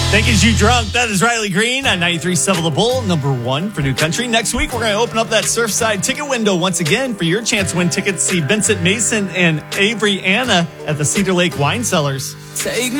Thank you, You Drunk. That is Riley Green on 93.7 The Bull, number one for New Country. Next week, we're going to open up that Surfside ticket window once again for your chance to win tickets to see Vincent Mason and Avery Anna at the Cedar Lake Wine Cellars. Take